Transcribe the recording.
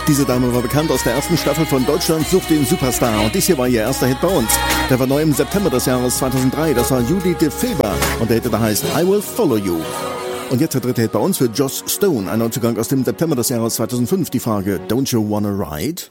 Diese Dame war bekannt aus der ersten Staffel von Deutschland sucht den Superstar und dies hier war ihr erster Hit bei uns. Der war neu im September des Jahres 2003, das war Judy de Feber und der Hit da heißt I Will Follow You. Und jetzt der dritte Hit bei uns für Joss Stone, ein Neuzugang aus dem September des Jahres 2005, die Frage Don't You Wanna Ride?